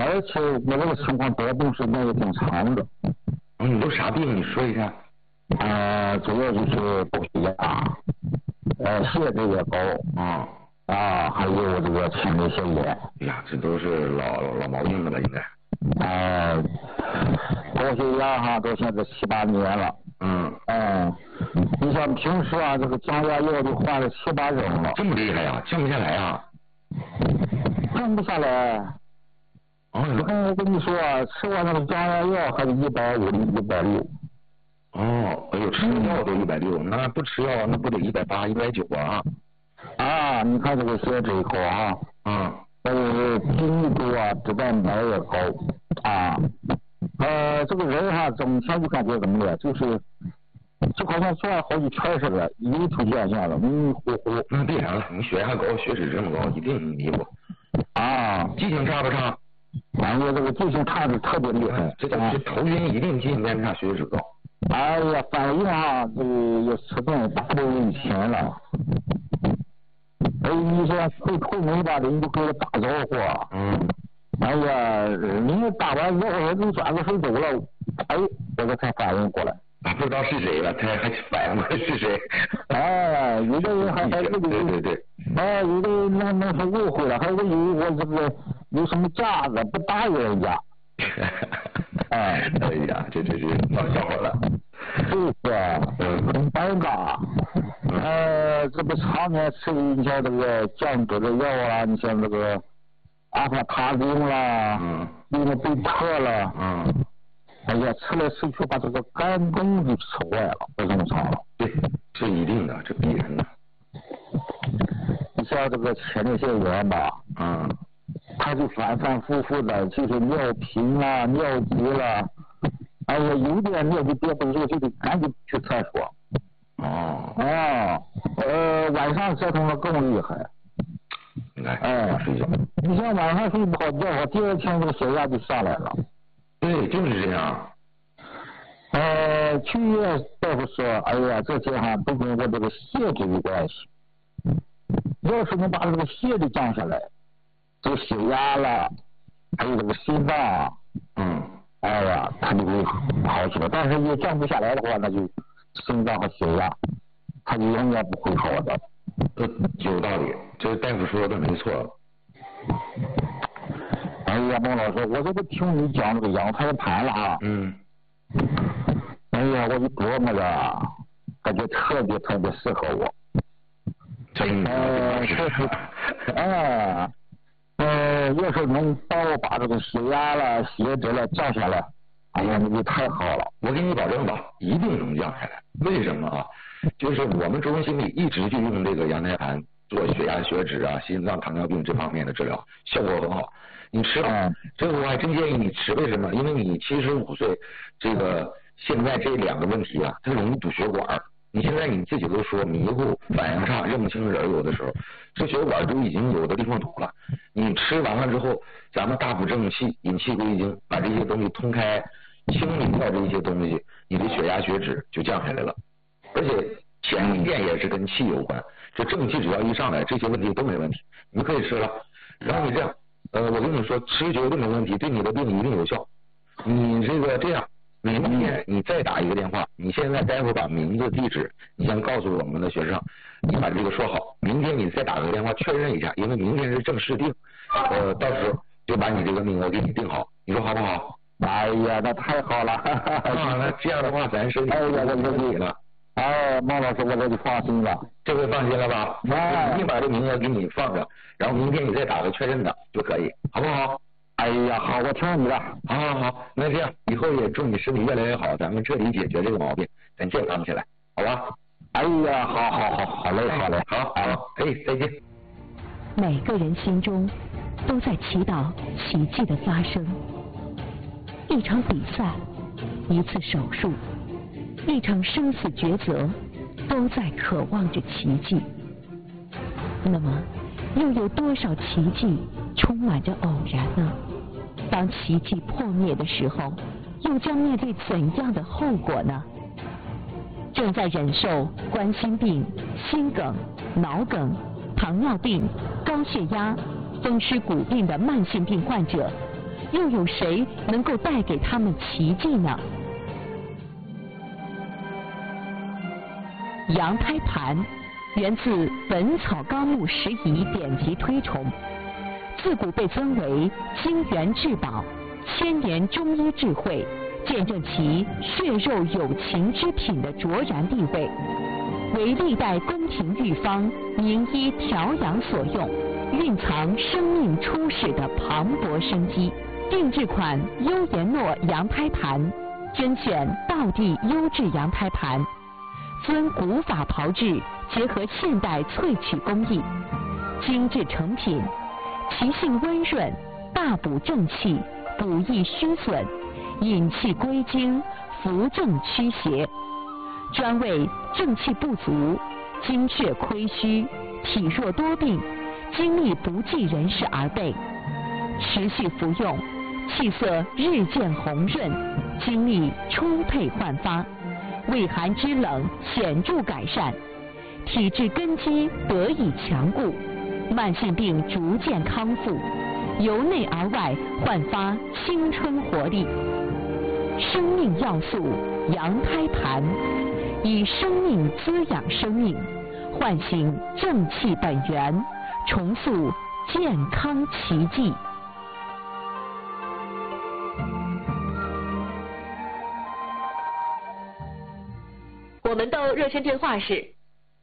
而且我这个情况得病时间也挺长的。 你都啥病？你说一下。 主要就是高血压，血脂也高还有这个前列腺炎。 哎呀，这都是老毛病了吧？应该。 高血压到现在7、8年了。你像平时这个降压药就换了7、8种了。 这么厉害呀？降不下来啊？ 降不下来。我跟你说吃完那个降压药还是150、160。 哎呦，吃药都160，那不吃药那不得180、190啊？ 你看这个血脂高还有精密度脂蛋白也高这个人整天就感觉怎么的，就好像转了好几圈似的，迷途见象的，迷迷糊糊。 那必然了，你血压高，血脂这么高，一定迷糊。记性差不差？ 我这个记性差的特别厉害。 这头晕一定记性变差，血脂高。 反应这也迟钝，大不如以前了。你说会出门吧，人就给我打招呼。人家打完之后，人转个身走了，我这才反应过来。 不知道是谁了，他还反应过来是谁。 有的人还对。有的人那是误会了，还以为我这个有什么架子不答应人家。 哎呀，这是闹笑话了。 很尴尬。这不常年吃你像这个降脂的药你像这个阿法他汀啦，那个贝特啦，吃来吃去把这个肝功就吃坏了，不正常了。 对，这一定的，这必然的。 你像这个前列腺炎吧，它就反反复复的，就是尿频尿急了，有点尿就憋不住，就得赶紧去厕所。晚上折腾的更厉害。 睡觉。 你像晚上睡不好觉，第二天这个血压就上来了。 对，就是这样。 去医院大夫说，这些都跟我这个血脂有关系。要是能把这个血脂降下来，这个血压了，还有这个心脏，它就会好起来。但是也降不下来的话，那就心脏和血压，它就永远不会好的。 有道理，这大夫说的没错。 孟老师，我这不听你讲这个羊胎盘了我就琢磨着，感觉特别特别适合我。 确实。 要是能帮我把这个血压了、血脂了降下来，那就太好了。 我给你保证吧，一定能降下来。为什么就是我们中国心理一直就用这个羊胎盘做血压、血脂心脏、糖尿病这方面的治疗，效果很好。你吃这个我还真建议你吃，为什么？因为你75岁，这个现在这2个问题它容易堵血管。你现在你自己都说迷糊、反应差、认不清人，有的时候这血管都已经有的地方堵了。你吃完了之后，咱们大补正气、引气归经，把这些东西通开、清理掉这些东西，你的血压、血脂就降下来了。而且前列腺也是跟气有关，这正气只要一上来，这些问题都没问题，你可以吃了。然后你这样，我跟你说，吃绝对没问题，对你的病一定有效。你这样。明天你再打一个电话，你现在待会儿把名字地址你先告诉我们的学生，你把这个说好，明天你再打个电话确认一下，因为明天是正式定，到时候就把你这个名额给你定好，你说好不好？ 那太好了。 那这样的话咱身体问题了。 孟老师，我这就放心了。 这回放心了吧？你把这名额给你放着，然后明天你再打个确认的就可以，好不好？ 好，我听你的。 好，那这样以后也祝你身体越来越好，咱们彻底解决这个毛病，咱健康起来，好吧？好嘞，好，再见。 每个人心中都在祈祷奇迹的发生。一场比赛，一次手术，一场生死抉择，都在渴望着奇迹。那么，又有多少奇迹充满着偶然呢？当奇迹破灭的时候，又将面对怎样的后果呢？正在忍受冠心病、心梗、脑梗、糖尿病、高血压、风湿骨病的慢性病患者， 又有谁能够带给他们奇迹呢？羊胎盘源自《本草纲目拾遗》典籍推崇，自古被尊为精元至宝、千年中医智慧，见证其血肉有情之品的卓然地位，为历代宫廷御方、名医调养所用，蕴藏生命初始的磅礴生机。定制款优颜诺羊胎盘，甄选道地优质羊胎盘，遵古法炮制，结合现代萃取工艺，精致成品，其性温润，大补正气，补益虚损，引气归经，扶正驱邪，专为正气不足、精血亏虚、体弱多病、精力不济人士而备。持续服用，气色日渐红润，精力充沛焕发，胃寒肢冷显著改善，体质根基得以强固，慢性病逐渐康复，由内而外焕发青春活力。生命要素羊胎盘，以生命滋养生命，唤醒正气本源，重塑健康奇迹。 我们的热线电话是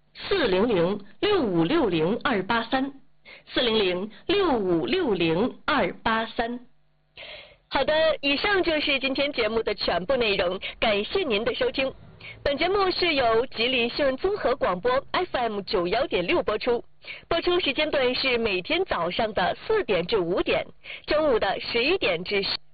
400-6560-283，400-6560-283。好的，以上就是今天节目的全部内容，感谢您的收听。本节目是由吉林新闻综合广播 FM91.6 播出，播出时间段是每天早上的4点至5点，中午的11点至